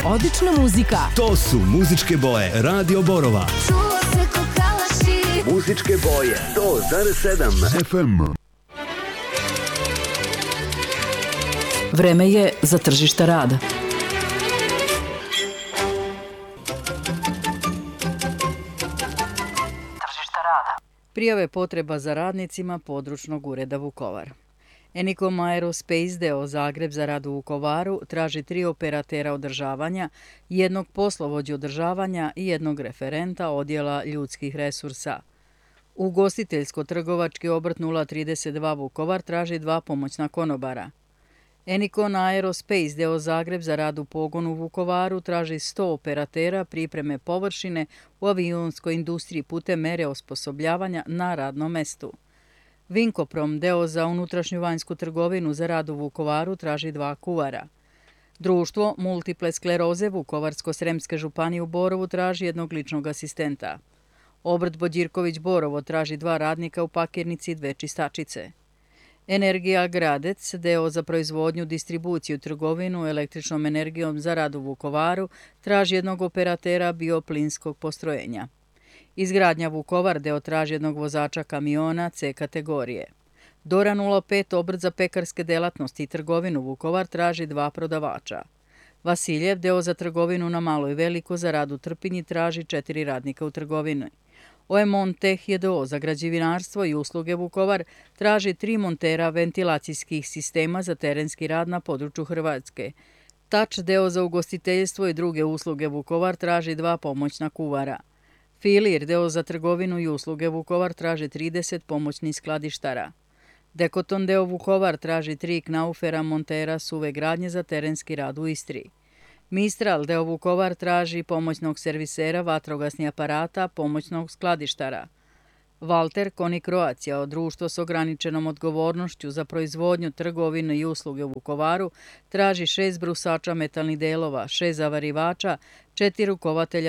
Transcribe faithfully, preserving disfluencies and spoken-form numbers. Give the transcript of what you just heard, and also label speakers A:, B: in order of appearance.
A: odlična muzika.
B: To su muzičke boje Radio Borova.
C: Čulo se ko kalaši.
B: Muzičke boje sto zarez sedam F M.
A: Vreme je za tržište rada.
D: Prijave potreba za radnicima područnog ureda Vukovar. Enicom Aerospace deo Zagreb za rad u Vukovaru traži tri operatera održavanja, jednog poslovođu održavanja i jednog referenta odjela ljudskih resursa. Ugostiteljsko-trgovački obrt nula trideset dva Vukovar traži dva pomoćna konobara. Enicom Aerospace deo Zagreb za rad u pogonu u Vukovaru traži sto operatera pripreme površine u avionskoj industriji putem mere osposobljavanja na radnom mestu. Vinkoprom deo za unutrašnju vanjsku trgovinu za rad u Vukovaru traži dva kuvara. Društvo multiple skleroze Vukovarsko-sremske županije u Borovu traži jednog ličnog asistenta. Obrt Bođirković Borovo traži dva radnika u pakirnici i dve čistačice. Energija Gradec, deo za proizvodnju, distribuciju i trgovinu električnom energijom za rad u Vukovaru, traži jednog operatera bioplinskog postrojenja. Izgradnja Vukovar, deo traži jednog vozača kamiona C kategorije. Dora nula pet, obrt za pekarske delatnosti i trgovinu Vukovar, traži dva prodavača. Vasiljev, deo za trgovinu na malo i veliko za rad u Trpinji, traži četiri radnika u trgovini. O E Monteh J D O za građevinarstvo i usluge Vukovar traži tri montera ventilacijskih sistema za terenski rad na području Hrvatske. Tač deo za ugostiteljstvo i druge usluge Vukovar traži dva pomoćna kuvara. Filir deo za trgovinu i usluge Vukovar traži trideset pomoćnih skladištara. Dekoton deo Vukovar traži tri knaufera montera suve gradnje za terenski rad u Istri. Mistral deo Vukovar traži pomoćnog servisera vatrogasnih aparata, pomoćnog skladištara. Walter Koni Croatia, društvo s ograničenom odgovornošću za proizvodnju, trgovinu i usluge u Vukovaru, traži šest brusača metalnih delova, šest zavarivača, četiri rukovatelja